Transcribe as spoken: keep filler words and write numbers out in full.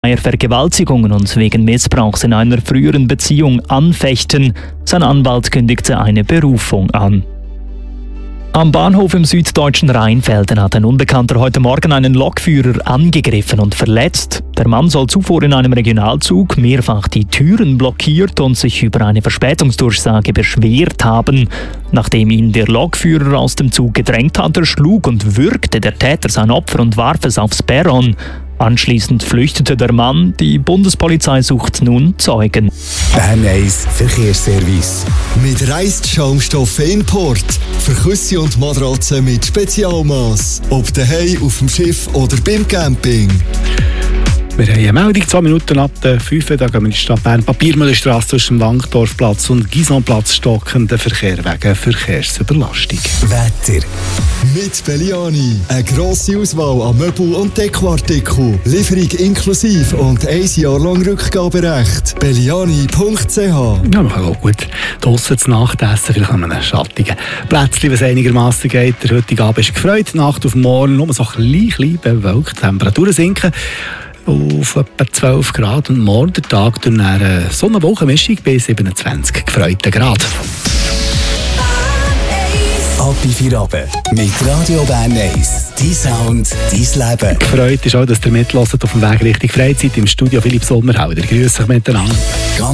Vergewaltigungen und wegen Missbrauchs in einer früheren Beziehung anfechten. Sein Anwalt kündigte eine Berufung an. Am Bahnhof im süddeutschen Rheinfelden hat ein Unbekannter heute Morgen einen Lokführer angegriffen und verletzt. Der Mann soll zuvor in einem Regionalzug mehrfach die Türen blockiert und sich über eine Verspätungsdurchsage beschwert haben. Nachdem ihn der Lokführer aus dem Zug gedrängt hatte, schlug und würgte der Täter sein Opfer und warf es aufs Perron. Anschließend flüchtete der Mann. Die Bundespolizei sucht nun Zeugen. Bern eins Verkehrsservice. Mit Reisschaumstoff Import. Für Küsse und Matratzen mit Spezialmaß. Ob daheim, auf dem Schiff oder beim Camping. Wir haben eine Meldung, zwei Minuten ab der fünf. Da gehen wir in die Stadt Bern. Papiermühlenstrasse zwischen Wankdorfplatz und Gisonplatz stockender Verkehr wegen Verkehrsüberlastung. Wetter. Mit Belliani. Eine grosse Auswahl an Möbel- und Dekoartikeln. Lieferung inklusive und ein Jahr lang Rückgaberecht. Belliani punkt c h. Ja, man kann auch gut draussen zu Nacht essen, vielleicht an einem schattigen Plätzchen, was einigermaßen geht. Der heutige Abend ist gefreut. Die Nacht auf morgen nur so ein bisschen bewölkt. Die Temperaturen sinken auf etwa zwölf Grad und morgen der Tag durch eine Sonne-Wolken-Mischung bei siebenundzwanzig gefreuten Grad. Ab in vier Abend mit Radio Bern eins. Dein Sound, dein Leben. Gefreut ist auch, dass ihr mithört auf dem Weg Richtung Freizeit im Studio Philipp Sommerhauser. Grüß euch miteinander.